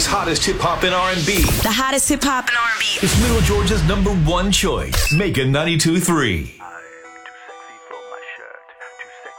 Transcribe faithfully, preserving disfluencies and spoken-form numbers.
Today's hottest hip-hop and R and B. The hottest hip-hop and R and B. It's Middle Georgia's number one choice. Mega ninety-two point three.